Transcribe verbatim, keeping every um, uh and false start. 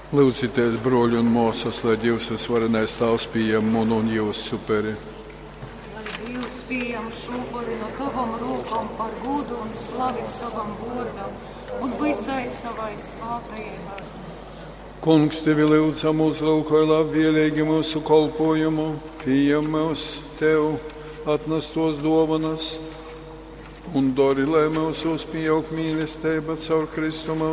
Lūdzieties, broļi un mūsas, lai Dievs visvarenais tavs pieejam un un jūs superi. Lai Dievs pieejam šūpari no tavam rūkam par gudu un slavi savam vordam un visai savai svātajai baznīcai. Kungs, tevi lūdzam, uzlūkoj labvēlīgi mūsu kolpojumu, pieejam mūs tev atnestos dovanas un dori, lai mūsos pieaug mīlestība caur Kristu mūsu